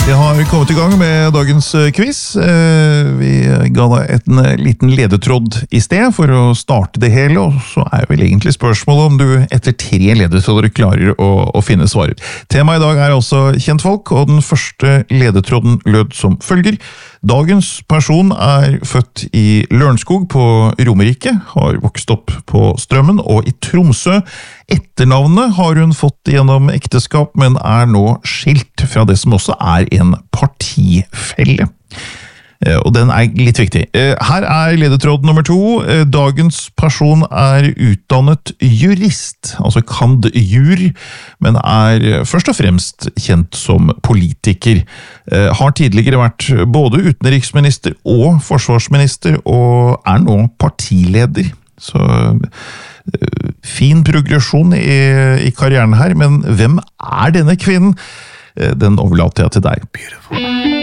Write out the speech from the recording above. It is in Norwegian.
Vi har kommet i gang med dagens quiz. Vi ga deg en liten ledetråd i sted for å starte det hele, og så er vel egentlig spørsmålet om du etter 3 ledetråder klarer å finne svaret. Temaet i dag er altså kjentfolk, og den første ledetråden lød som følger. Dagens person er født i Lørenskog på Romerike, har vokst opp på Strømmen og i Tromsø. Etternavnet har hun fått gjennom ekteskap, men er nå skilt fra det som også er en partifelle. Og den er litt viktig. Her er ledetråd nummer 2. Dagens person er utdannet jurist, altså cand.jur, men er først og fremst kjent som politiker. Har tidligere vært både utenriksminister og forsvarsminister, og er nå partileder. Så fin progresjon i karrieren her, men hvem er denne kvinnen? Den overlater jeg til deg. Beautiful.